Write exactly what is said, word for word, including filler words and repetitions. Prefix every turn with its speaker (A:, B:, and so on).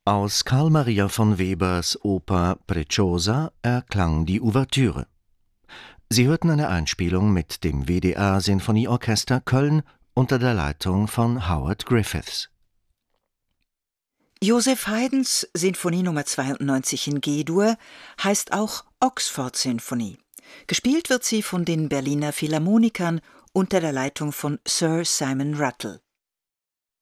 A: Aus Carl Maria von Webers Oper Preciosa erklang die Ouvertüre. Sie hörten eine Einspielung mit dem W D R Sinfonieorchester Köln unter der Leitung von Howard Griffiths.
B: Joseph Haydns Sinfonie Nummer zweiundneunzig in G-Dur heißt auch Oxford-Sinfonie. Gespielt wird sie von den Berliner Philharmonikern unter der Leitung von Sir Simon Rattle.